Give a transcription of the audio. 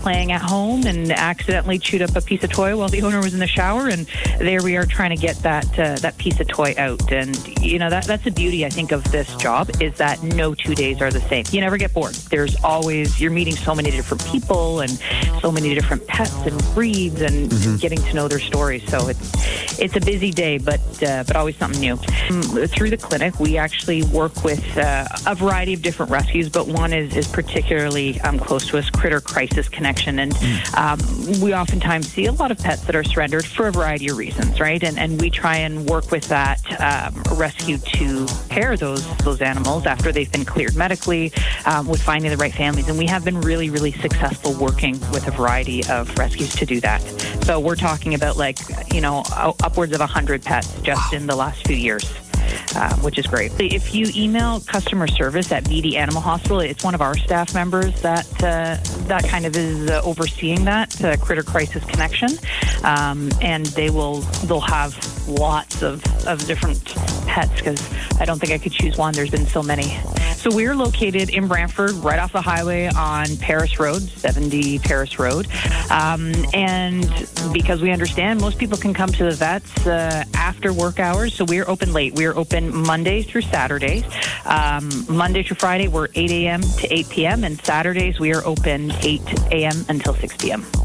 playing at home and accidentally chewed up a piece of toy while the owner was in the shower, and there we are trying to get that piece of toy out. And that's the beauty, I think, of this job, is that no 2 days are the same. You never get bored. There's always, you're meeting so many different people and so many different pets and breeds, and getting to know their stories. So it's a busy day, but always something new. Through the clinic, we actually work with a variety of different rescues, but one is particularly close to us, Critter Crisis Connection. And we oftentimes see a lot of pets that are surrendered for a variety of reasons, right? And we try and work with that rescue to pair those animals after they've been cleared medically, with finding the right families. And we have been really, really successful working with a variety of rescues to do that. So we're talking about upwards of 100 pets just in the last few years. Which is great. If you email customer service at VD Animal Hospital, it's one of our staff members that kind of is overseeing that Critter Crisis Connection, and they'll have lots of different pets, because I don't think I could choose one. There's been so many. So we're located in Brantford, right off the highway on Paris Road, 70 Paris Road. And because we understand most people can come to the vets after work hours, so we're open late. We're open Mondays through Saturdays. Monday through Friday, we're 8 a.m. to 8 p.m. And Saturdays, we are open 8 a.m. until 6 p.m.